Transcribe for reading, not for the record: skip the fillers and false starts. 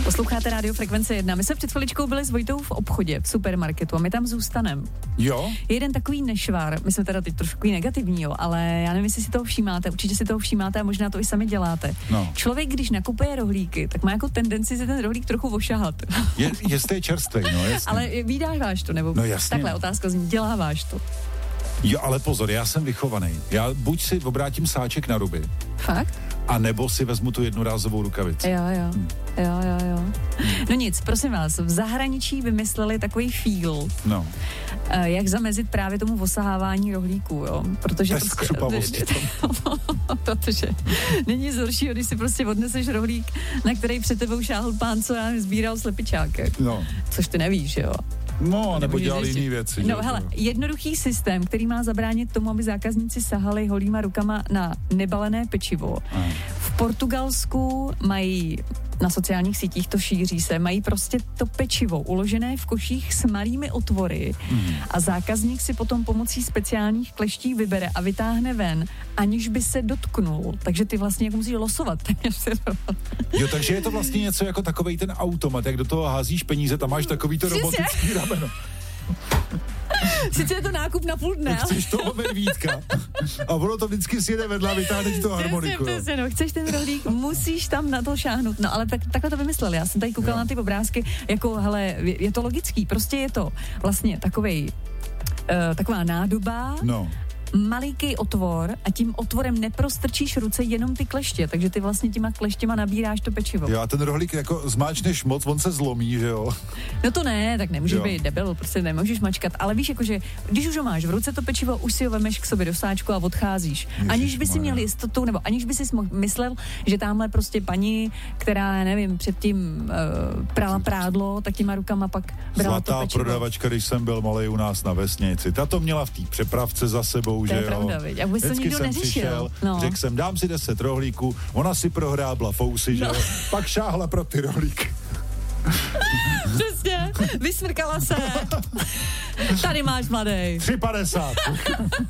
Posloucháte Rádio Frekvence 1. My jsme před chviličkou byli s Vojtou v obchodě, v supermarketu a my tam zůstaneme. Jo? Jeden takový nešvar, my jsme teda teď trošku negativní, jo, ale já nevím, jestli si toho všímáte, určitě si toho všímáte a možná to i sami děláte. No. Člověk, když nakupuje rohlíky, tak má jako tendenci si ten rohlík trochu ošahat. Jestli je čerstvý, no jasně. Ale vydáváš to, nebo no, jasně. Takhle otázka zní, děláváš to. Jo, ale pozor, já jsem vychovaný. Já buď si obrátím sáček na ruby. Fakt? A nebo si vezmu tu jednorázovou rukavici. Jo. No nic, prosím vás, v zahraničí vymysleli takový feel, No. Jak zamezit právě tomu osahávání rohlíků, jo. Protože bez křupavosti. Protože není nic horšího, když si prostě odneseš rohlík, na který před tebou šáhl pán, co já sbíral slepičáky. No. Což ty nevíš, jo. No, nebo dělal jiný věci. No hele, jednoduchý systém, který má zabránit tomu, aby zákazníci sahali holýma rukama na nebalené pečivo. V Portugalsku mají, na sociálních sítích to šíří se, mají prostě to pečivo uložené v koších s malými otvory a zákazník si potom pomocí speciálních kleští vybere a vytáhne ven, aniž by se dotknul. Takže ty vlastně jako musíš losovat. Jo, takže je to vlastně něco jako takovej ten automat, jak do toho házíš peníze, tam máš takovýto robotický rameno. Sice je to nákup na půl dne, ale... Chceš toho medvídka a ono to vždycky sjede vedle a vytáhne ti to harmoniku. Přesně, no, chceš ten rohlík, musíš tam na to šáhnout. No ale takhle to vymysleli. Já jsem tady koukala na ty obrázky, jako hele, je to logický, prostě je to vlastně taková nádoba, maliký otvor a tím otvorem neprostrčíš ruce, jenom ty kleště, takže ty vlastně těma kleštěma nabíráš to pečivo. Jo, a ten rohlík jako zmáčneš moc, on se zlomí, že jo? No to ne, tak nemůžeš být debil, prostě nemůžeš mačkat, ale víš, jakože, když už ho máš v ruce to pečivo, už si ho vemeš k sobě do sáčku a odcházíš. Aniž by si měl jistotu, nebo aniž by si myslel, že tamhle prostě paní, která, nevím, předtím prala prádlo, tak těma rukama pak brala to pečivo. Zlatá prodavačka, když jsem byl malej u nás na vesnici, ta to měla v té přepravce za sebou, to že je jo. Pravda, viď? A vůbec to nikdo neřešil. Řekl jsem, dám si 10 rohlíků, ona si prohrábla fousy, že jo. Pak šáhla pro ty rohlíky. Přesně, vysmrkala se. Tady máš, mladej. 3,50.